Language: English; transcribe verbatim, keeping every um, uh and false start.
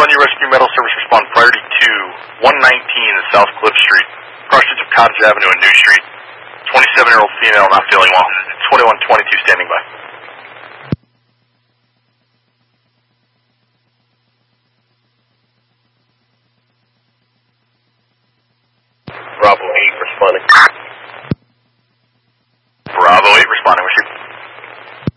Your Rescue Medical Service respond priority to one nineteen South Cliff Street, crossings of Cottage Avenue and New Street. twenty-seven-year-old female not feeling well. twenty-one twenty-two standing by.